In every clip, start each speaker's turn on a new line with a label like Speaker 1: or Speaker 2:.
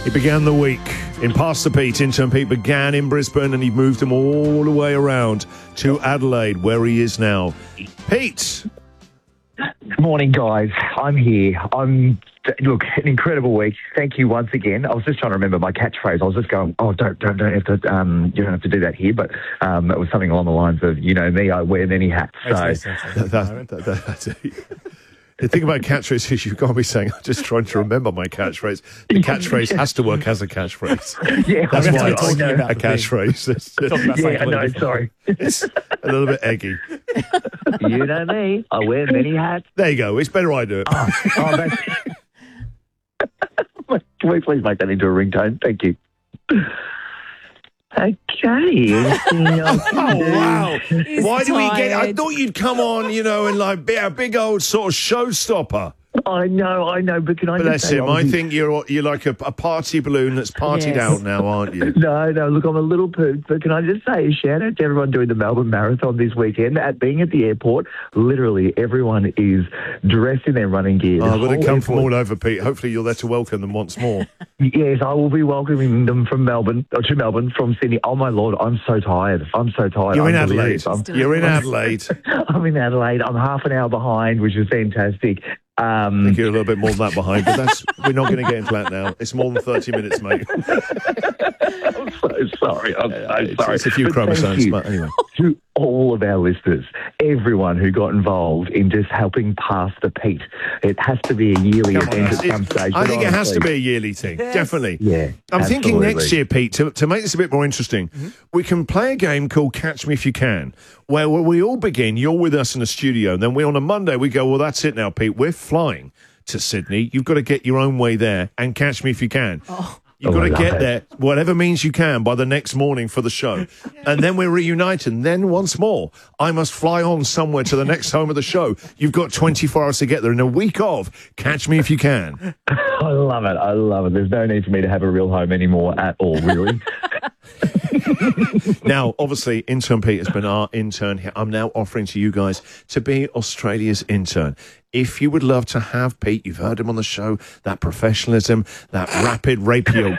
Speaker 1: He began the week in Pastor Pete. Intern Pete began in Brisbane and he moved him all the way around to Adelaide, where he is now. Pete!
Speaker 2: Good morning, guys. I'm here. Look, an incredible week. Thank you once again. I was just trying to remember my catchphrase. I was just going, don't have to, you don't have to do that here, but it was something along the lines of, you know me, I wear many hats.
Speaker 1: That's it. The thing about catchphrases, you've got to be saying, I'm just trying to remember my catchphrase. The catchphrrise has to work as a catchphrase.
Speaker 2: Yeah,
Speaker 1: that's why it's
Speaker 2: talking
Speaker 1: a catchphrase.
Speaker 2: Yeah, I know, sorry.
Speaker 1: It's a little bit eggy.
Speaker 2: You know me, I wear many hats.
Speaker 1: There you go. It's better I do it.
Speaker 2: That's... Can we please make that into a ringtone? Thank you. Okay.
Speaker 1: Oh, wow.
Speaker 3: He's
Speaker 1: Why do we get... I
Speaker 3: tired.
Speaker 1: thought you'd come on, and like be a big old sort of showstopper.
Speaker 2: I know, but can I
Speaker 1: Bless
Speaker 2: just say...
Speaker 1: him. I think you're like a party balloon that's partied
Speaker 3: Yes.
Speaker 1: out now, aren't you?
Speaker 2: No, look, I'm a little pooped, but can I just say a shout out to everyone doing the Melbourne Marathon this weekend? Being at the airport, literally everyone is dressed in their running gear.
Speaker 1: Oh, but they come from all over, Pete. Hopefully you're there to welcome them once more.
Speaker 2: Yes, I will be welcoming them from Melbourne, from Sydney. Oh, my Lord, I'm so tired.
Speaker 1: You're in Adelaide. You're in Adelaide.
Speaker 2: I'm in Adelaide. I'm half an hour behind, which is fantastic.
Speaker 1: I think you're a little bit more than that behind, but we're not going to get into that now. It's more than 30 minutes, mate.
Speaker 2: I'm so sorry. I'm so sorry.
Speaker 1: It's a few
Speaker 2: But
Speaker 1: chromosomes,
Speaker 2: thank you
Speaker 1: but anyway.
Speaker 2: to all of our listeners, everyone who got involved in just helping Pastor Pete. It has to be a yearly event at some stage.
Speaker 1: I think it has to be
Speaker 2: honestly,
Speaker 1: a yearly thing, definitely.
Speaker 2: Yeah,
Speaker 1: I'm thinking
Speaker 2: absolutely.
Speaker 1: next year, Pete, to make this a bit more interesting, we can play a game called Catch Me If You Can, where we all begin, you're with us in the studio, and then on a Monday we go, well, that's it now, Pete, we're flying to Sydney. You've got to get your own way there and catch me if you can. You've got to get there, whatever means you can, by the next morning for the show. And then we're reunited. And then once more, I must fly on somewhere to the next home of the show. You've got 24 hours to get there in a week of Catch Me If You Can.
Speaker 2: I love it. I love it. There's no need for me to have a real home anymore at all, really.
Speaker 1: Now, obviously, Intern Pete has been our intern here. I'm now offering to you guys to be Australia's intern. If you would love to have Pete, you've heard him on the show, that professionalism, that rapid rapier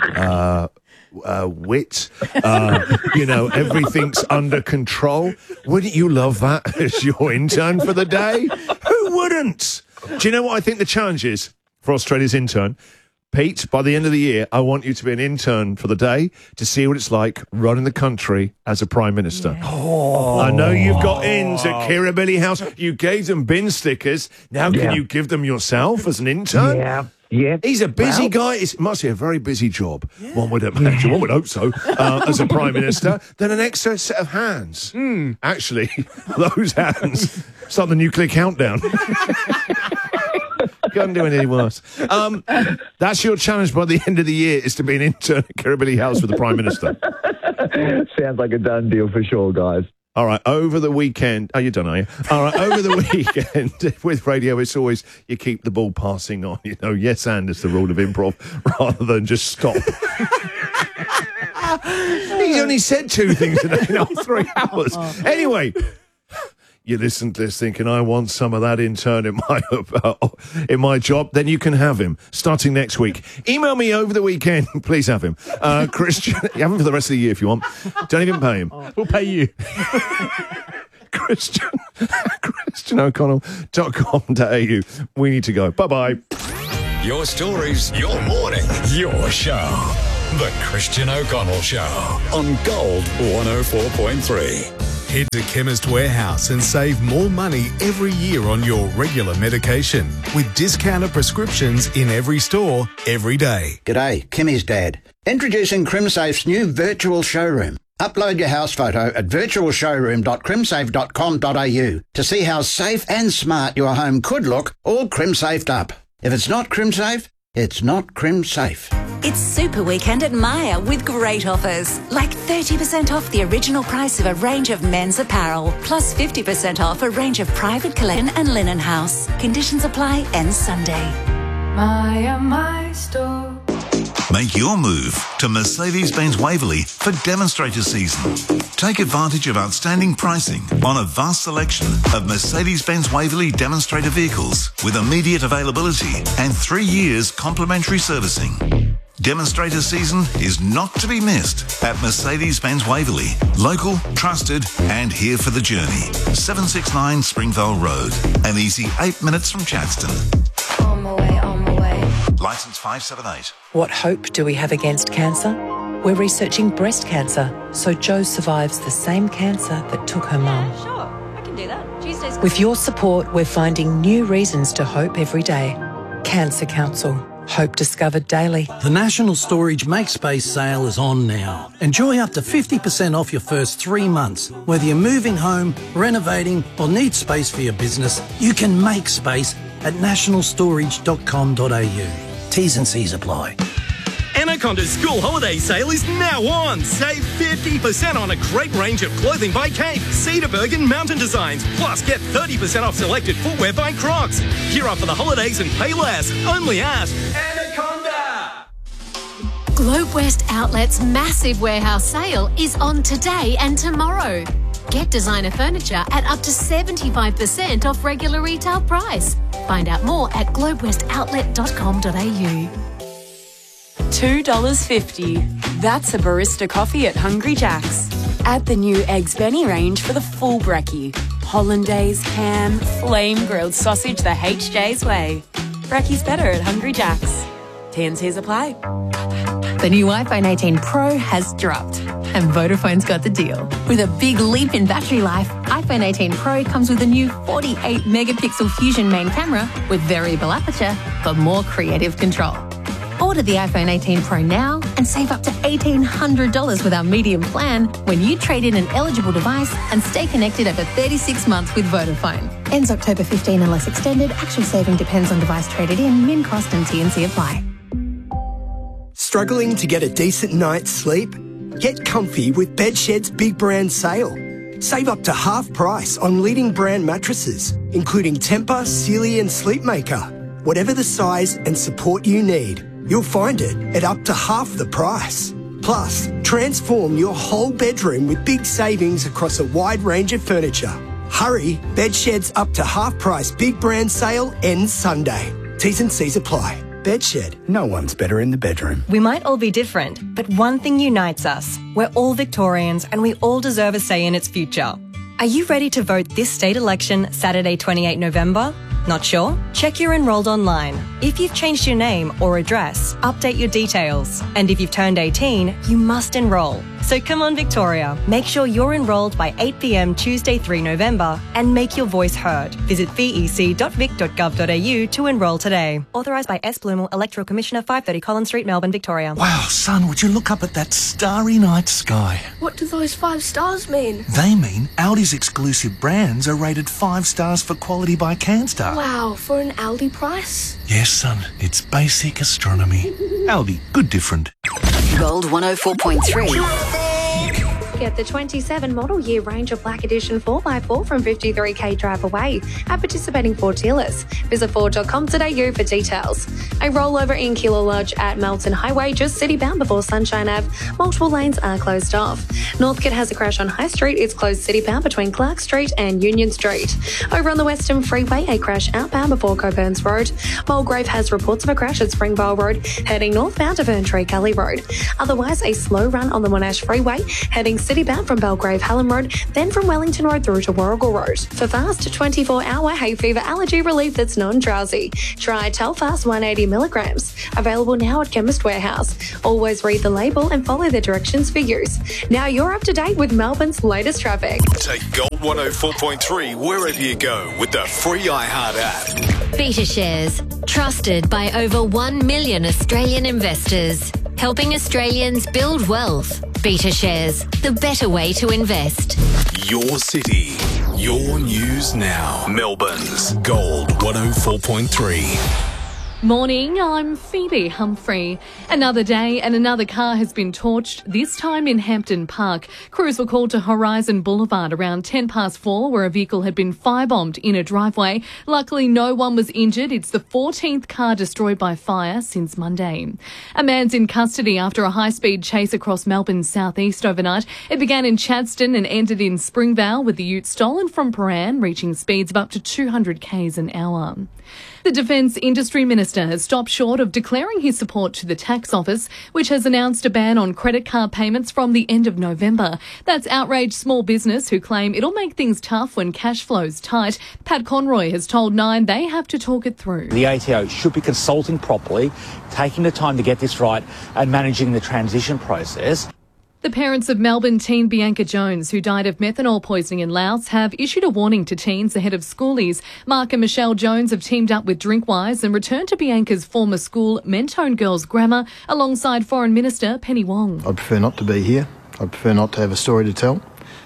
Speaker 1: wit, everything's under control. Wouldn't you love that as your intern for the day? Who wouldn't? Do you know what I think the challenge is for Australia's intern? Pete, by the end of the year, I want you to be an intern for the day to see what it's like running the country as a Prime Minister. Yes. I know you've got ins at Kirribilli House. You gave them bin stickers. Now can you give them yourself as an intern?
Speaker 2: Yeah.
Speaker 1: He's a busy guy. It must be a very busy job. Yeah. One would imagine, one would hope so, as a Prime Minister. Then an extra set of hands. Actually, those hands start the nuclear countdown. Can't do any worse. That's your challenge by the end of the year, is to be an intern at Kirribilli House with the Prime Minister.
Speaker 2: Sounds like a done deal for sure, guys.
Speaker 1: All right, over the weekend... Oh, you're done, are you? All right, over the weekend, with radio, it's always you keep the ball passing on. Yes, and it's the rule of improv, rather than just stop. He only said 2 things a day, not 3 hours. Anyway... You listen to this thinking, I want some of that intern in my job, then you can have him starting next week. Email me over the weekend. Please have him. Christian, have him for the rest of the year if you want. Don't even pay him.
Speaker 4: We'll pay you.
Speaker 1: ChristianO'Connell.com.au. We need to go. Bye-bye.
Speaker 5: Your stories, your morning, your show. The Christian O'Connell Show on Gold 104.3.
Speaker 6: Head to Chemist Warehouse and save more money every year on your regular medication with discounted prescriptions in every store, every day.
Speaker 7: G'day, Kimmy's dad. Introducing CrimSafe's new virtual showroom. Upload your house photo at virtualshowroom.crimsafe.com.au to see how safe and smart your home could look, all crim-safed up. If it's not crim-safe, it's not crim-safe.
Speaker 8: It's Super Weekend at Myer with great offers, like 30% off the original price of a range of men's apparel, plus 50% off a range of private collection and linen house. Conditions apply, ends Sunday.
Speaker 9: Myer, my store.
Speaker 10: Make your move to Mercedes-Benz Waverley for demonstrator season. Take advantage of outstanding pricing on a vast selection of Mercedes-Benz Waverley demonstrator vehicles with immediate availability and 3 years complimentary servicing. Demonstrator season is not to be missed at Mercedes-Benz Waverley. Local, trusted, and here for the journey. 769 Springvale Road. An easy 8 minutes from Chadstone.
Speaker 9: On my way, on my way.
Speaker 10: Licence 578.
Speaker 3: What hope do we have against cancer? We're researching breast cancer, so Jo survives the same cancer that took her mum.
Speaker 8: Sure, I can do that. Tuesdays.
Speaker 3: With your support, we're finding new reasons to hope every day. Cancer Council. Hope discovered daily.
Speaker 4: The National Storage Make Space sale is on now. Enjoy up to 50% off your first 3 months. Whether you're moving home, renovating or need space for your business, you can make space at nationalstorage.com.au. T's and C's apply.
Speaker 11: Anaconda's school holiday sale is now on. Save 50% on a great range of clothing by Kate, Cedarburg and Mountain Designs. Plus, get 30% off selected footwear by Crocs. Gear up for the holidays and pay less. Only at Anaconda.
Speaker 12: Globe West Outlet's massive warehouse sale is on today and tomorrow. Get designer furniture at up to 75% off regular retail price. Find out more at globewestoutlet.com.au.
Speaker 13: $2.50. That's a barista coffee at Hungry Jack's. Add the new Eggs Benny range for the full brekkie. Hollandaise, ham, flame grilled sausage the HJ's way. Brekkie's better at Hungry Jack's. T&Cs apply.
Speaker 14: The new iPhone 18 Pro has dropped, and Vodafone's got the deal. With a big leap in battery life, iPhone 18 Pro comes with a new 48-megapixel Fusion main camera with variable aperture for more creative control. Order the iPhone 18 Pro now and save up to $1,800 with our medium plan when you trade in an eligible device and stay connected over 36 months with Vodafone. Ends October 15 unless extended. Actual saving depends on device traded in. Min cost and T&C apply.
Speaker 15: Struggling to get a decent night's sleep? Get comfy with Bedshed's Big Brand Sale. Save up to half price on leading brand mattresses, including Tempur, Sealy and Sleepmaker. Whatever the size and support you need, you'll find it at up to half the price. Plus, transform your whole bedroom with big savings across a wide range of furniture. Hurry, Bedshed's up to half price Big Brand Sale ends Sunday. T's and C's apply. Bedshed, no one's better in the bedroom.
Speaker 16: We might all be different, but one thing unites us. We're all Victorians and we all deserve a say in its future. Are you ready to vote this state election Saturday 28 November? Not sure? Check you're enrolled online. If you've changed your name or address, update your details. And if you've turned 18, you must enrol. So come on, Victoria. Make sure you're enrolled by 8 p.m. Tuesday 3 November and make your voice heard. Visit vec.vic.gov.au to enrol today. Authorised by S. Blumel, Electoral Commissioner, 530 Collins Street, Melbourne, Victoria.
Speaker 17: Wow, son, would you look up at that starry night sky?
Speaker 18: What do those 5 stars mean?
Speaker 17: They mean Aldi's exclusive brands are rated 5 stars for quality by Canstar.
Speaker 18: Wow, for an Aldi price?
Speaker 17: Yes, son, it's basic astronomy. Aldi, good different.
Speaker 8: Gold 104.3.
Speaker 19: Get the 27 model year Ranger Black Edition 4x4 from 53k drive away at participating Ford dealers. Visit Ford.com.au for details. A rollover in Kilo Lodge at Melton Highway, just city-bound before Sunshine Ave. Multiple lanes are closed off. Northcote has a crash on High Street. It's closed city-bound between Clark Street and Union Street. Over on the Western Freeway, a crash outbound before Coburn's Road. Mulgrave has reports of a crash at Springvale Road, heading northbound to Ferntree Gully Road. Otherwise, a slow run on the Monash Freeway, heading city-bound from Belgrave Hallam Road, then from Wellington Road through to Warrigal Road. For fast 24-hour hay fever allergy relief that's non-drowsy, try Telfast 180 milligrams. Available now at Chemist Warehouse. Always read the label and follow the directions for use. Now you're up to date with Melbourne's latest traffic.
Speaker 6: Take Gold 104.3 wherever you go with the free iHeart app.
Speaker 12: BetaShares, trusted by over 1 million Australian investors, helping Australians build wealth. BetaShares, the better way to invest.
Speaker 6: Your city, your news now. Melbourne's Gold 104.3.
Speaker 20: Morning, I'm Phoebe Humphrey. Another day and another car has been torched, this time in Hampton Park. Crews were called to Horizon Boulevard around 4:10 where a vehicle had been firebombed in a driveway. Luckily, no one was injured. It's the 14th car destroyed by fire since Monday. A man's in custody after a high-speed chase across Melbourne's southeast overnight. It began in Chadstone and ended in Springvale, with the ute stolen from Paran, reaching speeds of up to 200 k's an hour. The Defence Industry Minister has stopped short of declaring his support to the Tax Office, which has announced a ban on credit card payments from the end of November. That's outraged small business who claim it'll make things tough when cash flow's tight. Pat Conroy has told Nine they have to talk it through.
Speaker 21: The ATO should be consulting properly, taking the time to get this right and managing the transition process.
Speaker 20: The parents of Melbourne teen Bianca Jones, who died of methanol poisoning in Laos, have issued a warning to teens ahead of schoolies. Mark and Michelle Jones have teamed up with Drinkwise and returned to Bianca's former school, Mentone Girls Grammar, alongside Foreign Minister Penny Wong.
Speaker 22: I'd prefer not to be here. I'd prefer not to have a story to tell.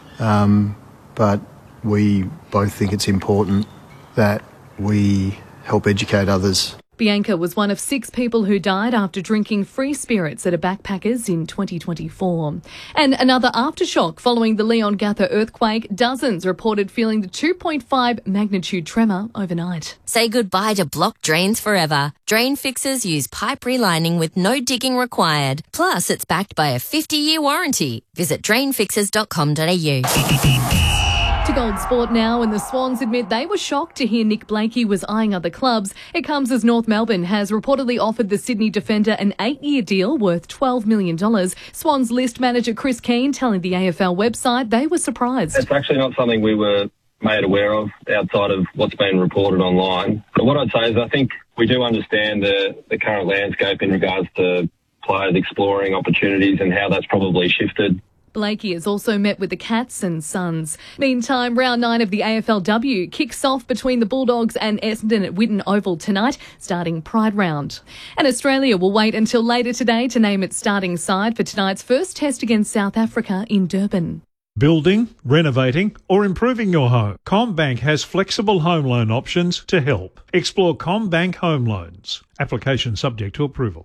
Speaker 22: But we both think it's important that we help educate others.
Speaker 20: Bianca was one of 6 people who died after drinking free spirits at a backpackers in 2024. And another aftershock following the Leon Gatha earthquake. Dozens reported feeling the 2.5 magnitude tremor overnight.
Speaker 23: Say goodbye to blocked drains forever. Drain fixers use pipe relining with no digging required. Plus, it's backed by a 50-year warranty. Visit drainfixers.com.au.
Speaker 20: To Gold Sport now, and the Swans admit they were shocked to hear Nick Blakey was eyeing other clubs. It comes as North Melbourne has reportedly offered the Sydney defender an 8-year deal worth $12 million. Swans list manager Chris Keane telling the AFL website they were surprised.
Speaker 24: It's actually not something we were made aware of outside of what's been reported online. But what I'd say is I think we do understand the current landscape in regards to players exploring opportunities and how that's probably shifted.
Speaker 20: Blakey has also met with the Cats and Suns. Meantime, round 9 of the AFLW kicks off between the Bulldogs and Essendon at Whitten Oval tonight, starting Pride Round. And Australia will wait until later today to name its starting side for tonight's first test against South Africa in Durban.
Speaker 25: Building, renovating or improving your home. CommBank has flexible home loan options to help. Explore CommBank Home Loans. Application subject to approval.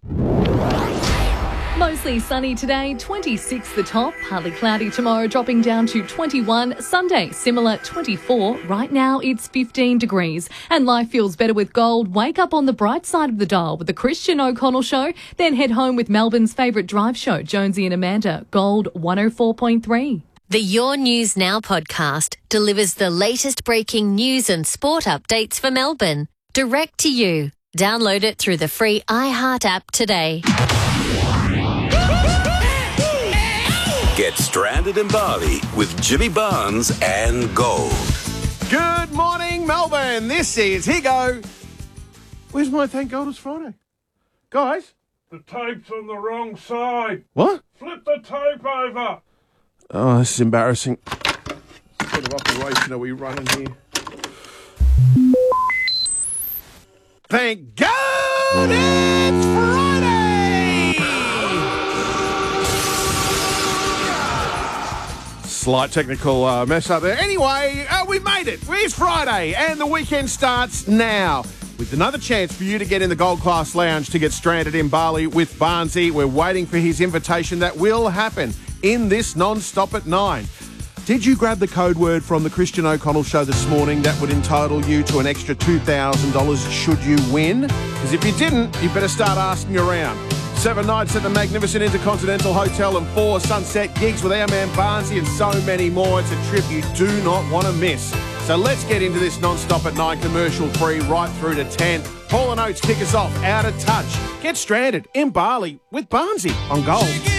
Speaker 20: Mostly sunny today, 26 the top, partly cloudy tomorrow, dropping down to 21. Sunday, similar, 24. Right now, it's 15 degrees. And life feels better with gold. Wake up on the bright side of the dial with the Christian O'Connell Show. Then head home with Melbourne's favourite drive show, Jonesy and Amanda, Gold 104.3.
Speaker 23: The Your News Now podcast delivers the latest breaking news and sport updates for Melbourne, direct to you. Download it through the free iHeart app today.
Speaker 26: Get stranded in Bali with Jimmy Barnes and Gold.
Speaker 27: Good morning, Melbourne. This is Higo. Where's my Thank God It's Friday? Guys?
Speaker 28: The tape's on the wrong side.
Speaker 27: What?
Speaker 28: Flip the tape over.
Speaker 27: Oh, this is embarrassing. What sort of operation are we running here? Thank God it's Friday! Slight technical mess up there. Anyway, we've made it. It's Friday and the weekend starts now with another chance for you to get in the Gold Class Lounge to get stranded in Bali with Barnesy. We're waiting for his invitation. That will happen in this non-stop at 9. Did you grab the code word from the Christian O'Connell Show this morning that would entitle you to an extra $2,000 should you win? Because if you didn't, you better start asking around. 7 nights at the magnificent Intercontinental Hotel and 4 sunset gigs with our man Barnesy and so many more. It's a trip you do not want to miss. So let's get into this non-stop at 9 commercial free right through to 10. Paul and Oates kick us off, Out of Touch. Get stranded in Bali with Barnesy on Gold.